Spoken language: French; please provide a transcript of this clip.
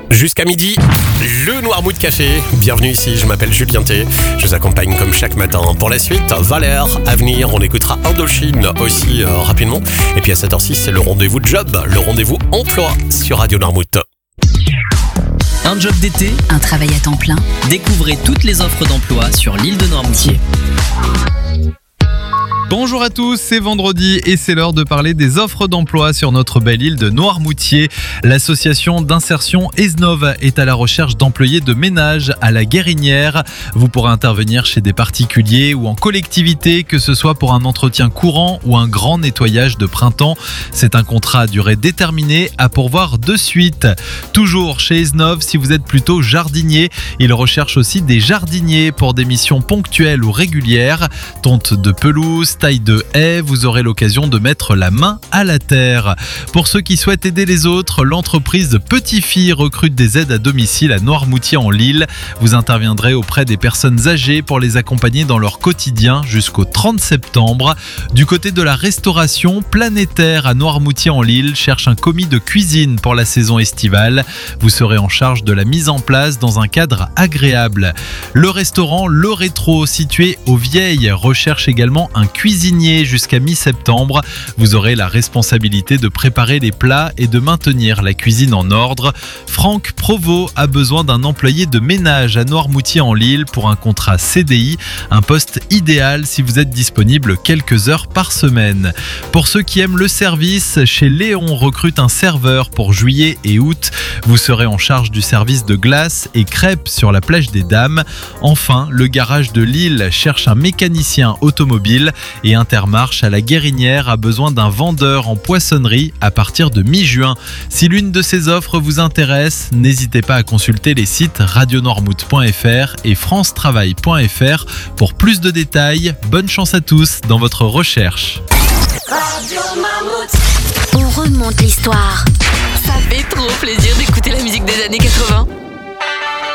Jusqu'à midi, le Noirmouth Café. Bienvenue ici, je m'appelle Julien T. Je vous accompagne comme chaque matin. Pour la suite, Valère, Avenir, on écoutera Indochine aussi rapidement. Et puis à cette heure-ci, c'est le rendez-vous job, le rendez-vous emploi sur Radio Noirmouth. Un job d'été, un travail à temps plein. Découvrez toutes les offres d'emploi sur l'île de Noirmoutier. Bonjour à tous, c'est vendredi et c'est l'heure de parler des offres d'emploi sur notre belle île de Noirmoutier. L'association d'insertion Esnov est à la recherche d'employés de ménage à la Guérinière. Vous pourrez intervenir chez des particuliers ou en collectivité, que ce soit pour un entretien courant ou un grand nettoyage de printemps. C'est un contrat à durée déterminée à pourvoir de suite. Toujours chez Esnov, si vous êtes plutôt jardinier, ils recherchent aussi des jardiniers pour des missions ponctuelles ou régulières. Tonte de pelouse, taille de haies, vous aurez l'occasion de mettre la main à la terre. Pour ceux qui souhaitent aider les autres, l'entreprise Petit Fille recrute des aides à domicile à Noirmoutier-en-l'Île. Vous interviendrez auprès des personnes âgées pour les accompagner dans leur quotidien jusqu'au 30 septembre. Du côté de la restauration, Planétaire à Noirmoutier-en-l'Île cherche un commis de cuisine pour la saison estivale. Vous serez en charge de la mise en place dans un cadre agréable. Le restaurant Le Rétro, situé aux Vieilles, recherche également un cuisinier jusqu'à mi-septembre. Vous aurez la responsabilité de préparer les plats et de maintenir la cuisine en ordre. Franck Provost a besoin d'un employé de ménage à Noirmoutier-en-l'Île pour un contrat CDI, un poste idéal si vous êtes disponible quelques heures par semaine. Pour ceux qui aiment le service, chez Léon recrute un serveur pour juillet et août. Vous serez en charge du service de glace et crêpes sur la plage des Dames. Enfin, le garage de Lille cherche un mécanicien automobile et Intermarché à la Guérinière a besoin d'un vendeur en poissonnerie à partir de mi-juin. Si l'une de ces offres vous intéresse, n'hésitez pas à consulter les sites radionoirmouth.fr et francetravail.fr pour plus de détails. Bonne chance à tous dans votre recherche. On remonte l'histoire. Ça fait trop plaisir d'écouter la musique des années 80.